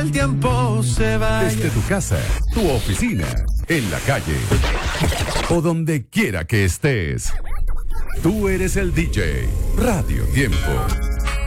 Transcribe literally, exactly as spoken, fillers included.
el tiempo se vaya. Desde tu casa, tu oficina, en la calle o donde quiera que estés. Tú eres el D J. Radio Tiempo.